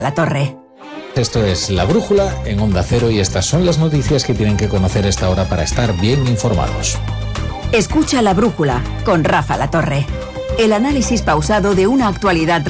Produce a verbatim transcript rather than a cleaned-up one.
La Torre. Esto es La Brújula en Onda Cero y estas son las noticias que tienen que conocer esta hora para estar bien informados. Escucha La Brújula con Rafa La Torre. El análisis pausado de una actualidad